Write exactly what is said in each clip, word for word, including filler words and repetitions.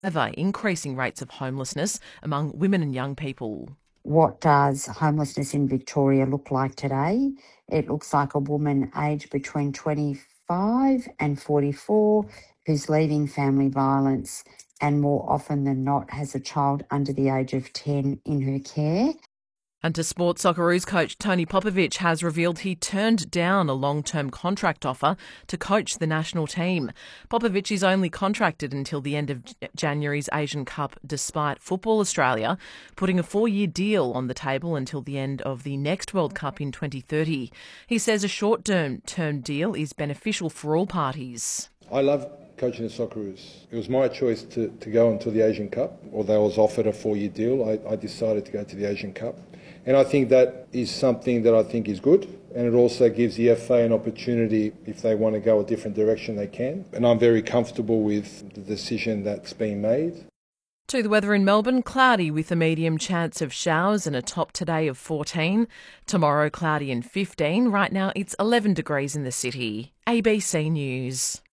However, increasing rates of homelessness among women and young people. What does homelessness in Victoria look like today? It looks like a woman aged between twenty-five and forty-four who's leaving family violence and more often than not has a child under the age of ten in her care. And to Sports Socceroos coach Tony Popovic has revealed he turned down a long-term contract offer to coach the national team. Popovic is only contracted until the end of January's Asian Cup, despite Football Australia putting a four-year deal on the table until the end of the next World Cup in twenty thirty. He says a short-term term deal is beneficial for all parties. I love coaching the Socceroos. It was my choice to, to go until the Asian Cup. Although I was offered a four-year deal, I, I decided to go to the Asian Cup. And I think that is something that I think is good. And it also gives the F A an opportunity, if they want to go a different direction, they can. And I'm very comfortable with the decision that's been made. To the weather in Melbourne, cloudy with a medium chance of showers and a top today of fourteen. Tomorrow, cloudy and fifteen. Right now, it's eleven degrees in the city. A B C News.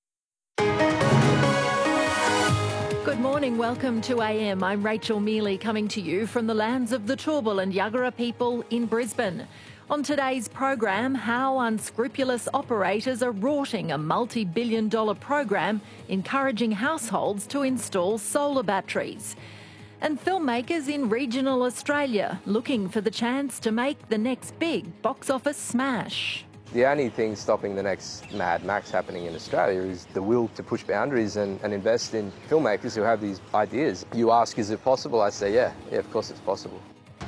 Good morning, welcome to A M. I'm Rachel Mealy coming to you from the lands of the Turrbal and Yuggera people in Brisbane. On today's program, how unscrupulous operators are rorting a multi-billion dollar program encouraging households to install solar batteries. And filmmakers in regional Australia looking for the chance to make the next big box office smash. The only thing stopping the next Mad Max happening in Australia is the will to push boundaries and, and invest in filmmakers who have these ideas. You ask, is it possible? I say, yeah, yeah, of course it's possible.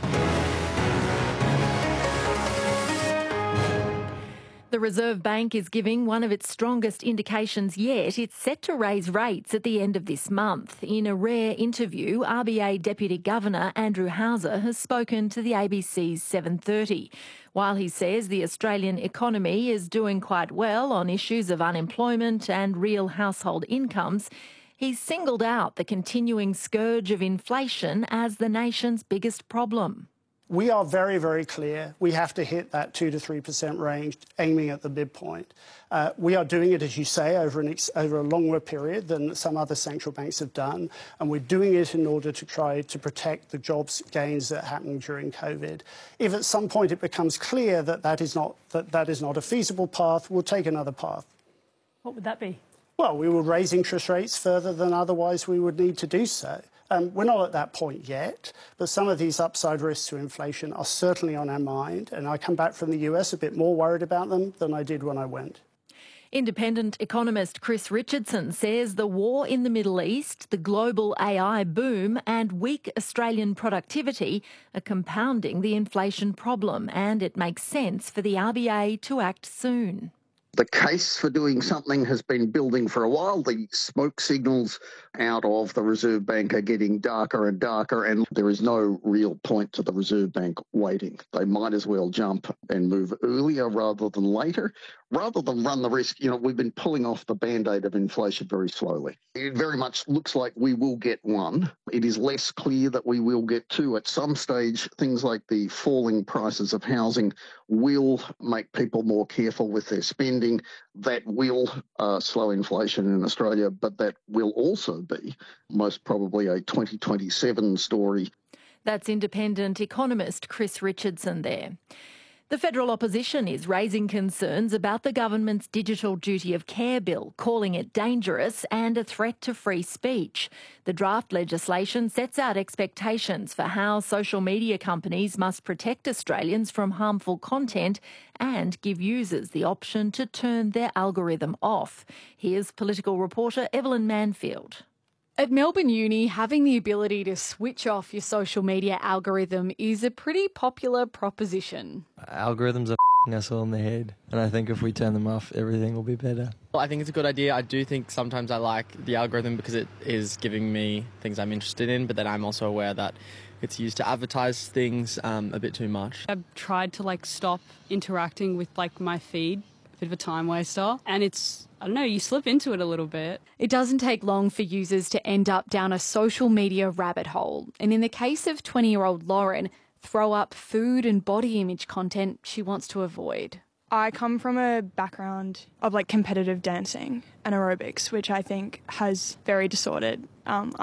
The Reserve Bank is giving one of its strongest indications yet. It's set to raise rates at the end of this month. In a rare interview, R B A Deputy Governor Andrew Hauser has spoken to the A B C's seven thirty. While he says the Australian economy is doing quite well on issues of unemployment and real household incomes, he's singled out the continuing scourge of inflation as the nation's biggest problem. We are very, very clear. We have to hit that two to three percent range, aiming at the midpoint. Uh, we are doing it, as you say, over, an ex over a longer period than some other central banks have done, and we're doing it in order to try to protect the jobs gains that happened during COVID. If at some point it becomes clear that that is not, that that is not a feasible path, we'll take another path. What would that be? Well, we will raise interest rates further than otherwise we would need to do so. Um, we're not at that point yet, but some of these upside risks to inflation are certainly on our mind, and I come back from the U S a bit more worried about them than I did when I went. Independent economist Chris Richardson says the war in the Middle East, the global A I boom and weak Australian productivity are compounding the inflation problem, and it makes sense for the R B A to act soon. The case for doing something has been building for a while. The smoke signals out of the Reserve Bank are getting darker and darker, and there is no real point to the Reserve Bank waiting. They might as well jump and move earlier rather than later, rather than run the risk. You know, we've been pulling off the Band-Aid of inflation very slowly. It very much looks like we will get one. It is less clear that we will get two. At some stage, things like the falling prices of housing will make people more careful with their spending. That will uh, slow inflation in Australia, but that will also be most probably a twenty twenty-seven story. That's independent economist Chris Richardson there. The federal opposition is raising concerns about the government's Digital Duty of Care bill, calling it dangerous and a threat to free speech. The draft legislation sets out expectations for how social media companies must protect Australians from harmful content and give users the option to turn their algorithm off. Here's political reporter Evelyn Manfield. At Melbourne Uni, having the ability to switch off your social media algorithm is a pretty popular proposition. Algorithms are f***ing us all in the head, and I think if we turn them off, everything will be better. Well, I think it's a good idea. I do think sometimes I like the algorithm because it is giving me things I'm interested in, but then I'm also aware that it's used to advertise things um, a bit too much. I've tried to like stop interacting with like my feed, a bit of a time waster, and it's I don't know, you slip into it a little bit. It doesn't take long for users to end up down a social media rabbit hole. And in the case of twenty-year-old Lauren, throw up food and body image content she wants to avoid. I come from a background of like competitive dancing and aerobics, which I think has very distorted um,